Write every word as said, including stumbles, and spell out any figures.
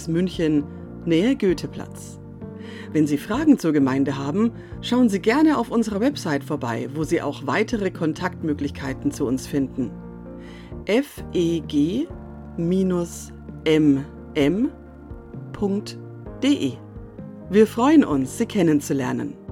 sechs München, Nähe Goetheplatz. Wenn Sie Fragen zur Gemeinde haben, schauen Sie gerne auf unserer Website vorbei, wo Sie auch weitere Kontaktmöglichkeiten zu uns finden. f e g m m punkt d e. Wir freuen uns, Sie kennenzulernen.